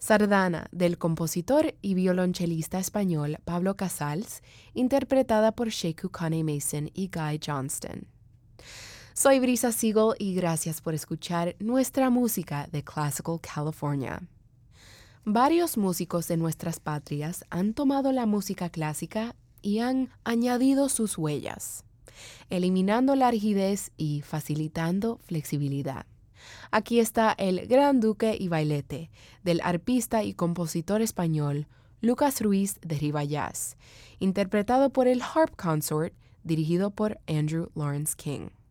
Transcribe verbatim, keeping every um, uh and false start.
Sardana, del compositor y violonchelista español Pablo Casals, interpretada por Sheku Kane Mason y Guy Johnston. Soy Brisa Siegel y gracias por escuchar nuestra música de Classical California. Varios músicos de nuestras patrias han tomado la música clásica y han añadido sus huellas, eliminando la rigidez y facilitando flexibilidad. Aquí está el Gran Duque y Bailete, del arpista y compositor español Lucas Ruiz de Ribayás, interpretado por el Harp Consort, dirigido por Andrew Lawrence King.